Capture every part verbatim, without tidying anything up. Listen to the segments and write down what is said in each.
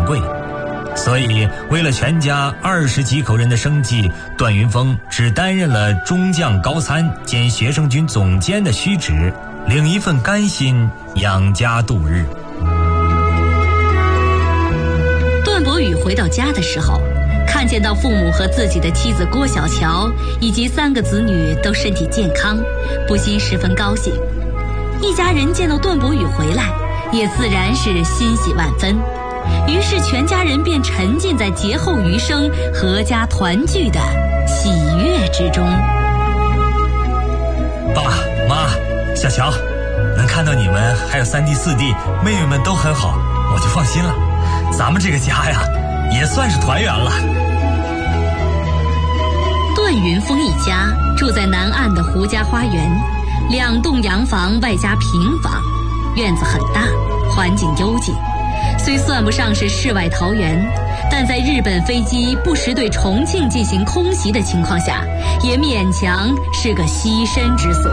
贵，所以为了全家二十几口人的生计，段云峰只担任了中将高参兼学生军总监的虚职，领一份干薪养家度日。 段伯宇回到家的时候，看见到父母和自己的妻子郭小乔以及三个子女都身体健康，不禁十分高兴。一家人见到段伯宇回来，也自然是欣喜万分，于是全家人便沉浸在劫后余生、阖家团聚的喜悦之中。 爸妈，小乔，能看到你们还有三弟四弟妹妹们都很好，我就放心了。咱们这个家呀，也算是团圆了。 段云峰一家住在南岸的胡家花园，两栋洋房外加平房，院子很大，环境幽静。虽算不上是世外桃源，但在日本飞机不时对重庆进行空袭的情况下，也勉强是个栖身之所。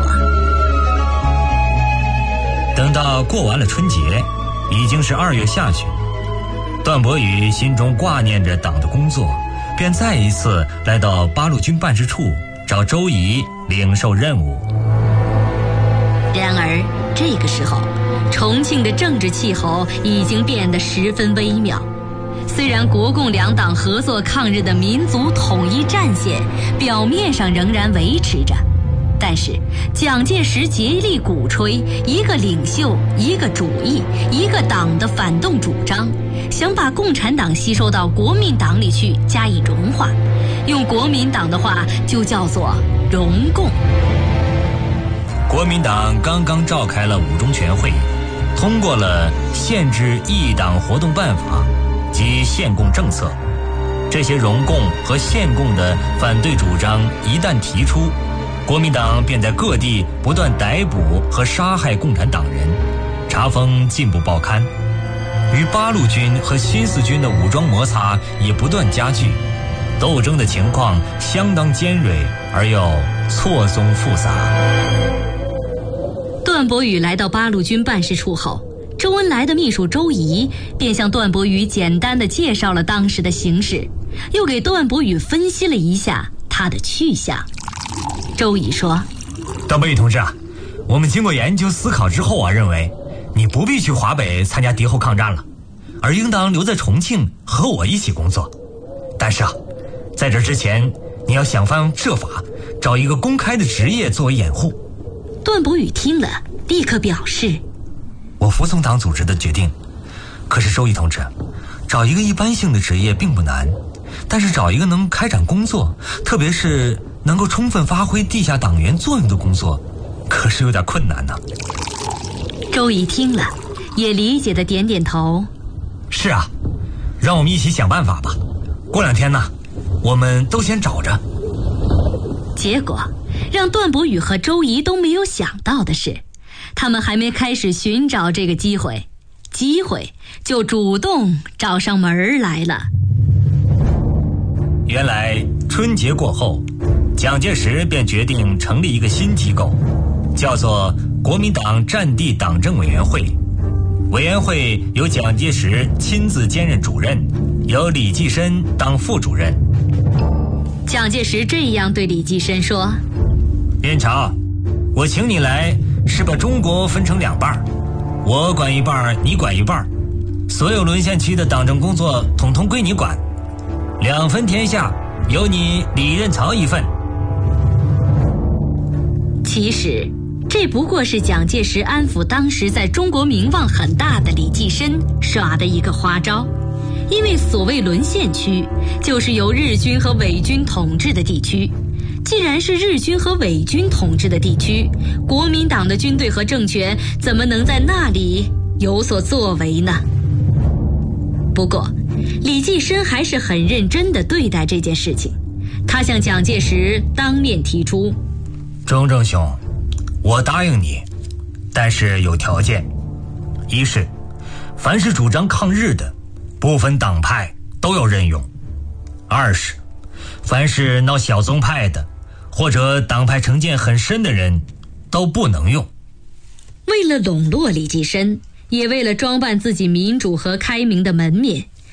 等到过完了春节，已经是二月下旬，段伯宇心中挂念着党的工作，便再一次来到八路军办事处找周仪领受任务。 然而这个时候，重庆的政治气候已经变得十分微妙。虽然国共两党合作抗日的民族统一战线表面上仍然维持着，但是蒋介石竭力鼓吹一个领袖、一个主义、一个党的反动主张，想把共产党吸收到国民党里去加以融化，用国民党的话就叫做融共。 国民党刚刚召开了五中全会，通过了限制异党活动办法及限共政策。这些融共和限共的反对主张一旦提出，国民党便在各地不断逮捕和杀害共产党人，查封进步报刊。与八路军和新四军的武装摩擦也不断加剧，斗争的情况相当尖锐而又错综复杂。 段伯宇来到八路军办事处后，周恩来的秘书周仪便向段伯宇简单地介绍了当时的形势，又给段伯宇分析了一下他的去向。周仪说： 段伯宇同志啊，我们经过研究思考之后啊，认为你不必去华北参加敌后抗战了，而应当留在重庆和我一起工作。但是啊，在这之前你要想方设法找一个公开的职业作为掩护。 段伯宇听了立刻表示： 我服从党组织的决定。可是周仪同志，找一个一般性的职业并不难，但是找一个能开展工作，特别是能够充分发挥地下党员作用的工作，可是有点困难呢。 周仪听了也理解的点点头： 是啊，让我们一起想办法吧。过两天呢，我们都先找着。 结果让段伯宇和周仪都没有想到的是，他们还没开始寻找这个机会，机会就主动找上门来了。 原来春节过后，蒋介石便决定成立一个新机构，叫做国民党战地党政委员会。委员会由蒋介石亲自兼任主任，由李济深当副主任。 蒋介石这样对李济深说： 边朝，我请你来是把中国分成两半，我管一半，你管一半，所有沦陷区的党政工作统统归你管，两分天下由你李任曹一份。 其实这不过是蒋介石安抚当时在中国名望很大的李济深耍的一个花招。因为所谓沦陷区就是由日军和伪军统治的地区，既然是日军和伪军统治的地区，国民党的军队和政权怎么能在那里有所作为呢？不过李济深还是很认真地对待这件事情，他向蒋介石当面提出： 钟正兄，我答应你，但是有条件。一是凡是主张抗日的不分党派都要任用；二是凡是闹小宗派的或者党派成见很深的人都不能用。 为了笼络李济深，也为了装扮自己民主和开明的门面，